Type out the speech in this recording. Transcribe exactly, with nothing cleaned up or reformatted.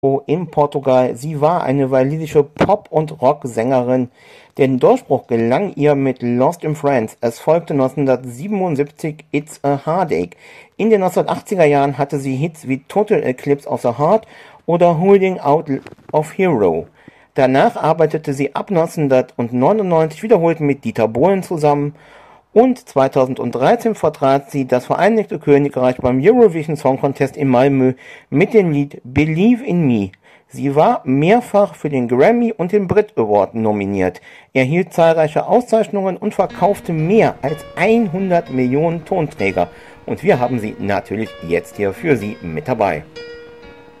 in Portugal. Sie war eine walisische Pop- und Rocksängerin. Der Durchbruch gelang ihr mit Lost in France. Es folgte neunzehnhundertsiebenundsiebzig It's a Heartache. In den neunzehnhundertachtziger Jahren hatte sie Hits wie Total Eclipse of the Heart oder Holding Out of Hero. Danach arbeitete sie ab neunzehnhundertneunundneunzig wiederholt mit Dieter Bohlen zusammen und zweitausenddreizehn vertrat sie das Vereinigte Königreich beim Eurovision Song Contest in Malmö mit dem Lied Believe in Me. Sie war mehrfach für den Grammy und den Brit Award nominiert, erhielt zahlreiche Auszeichnungen und verkaufte mehr als hundert Millionen Tonträger. Und wir haben sie natürlich jetzt hier für Sie mit dabei.